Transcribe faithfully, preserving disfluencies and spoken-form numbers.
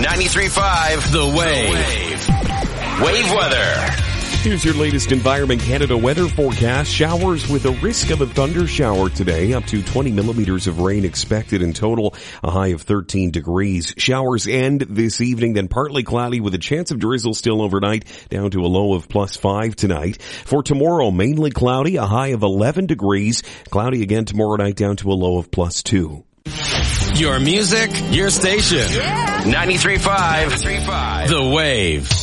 ninety-three point five The Wave. Wave weather. Here's your latest Environment Canada weather forecast. Showers with a risk of a thunder shower today. Up to twenty millimeters of rain expected in total. A high of thirteen degrees. Showers end this evening, then partly cloudy with a chance of drizzle still overnight, down to a low of plus five tonight. For tomorrow, mainly cloudy, a high of eleven degrees. Cloudy again tomorrow night, down to a low of plus two. Your music, your station. Yeah. ninety-three point five The Wave.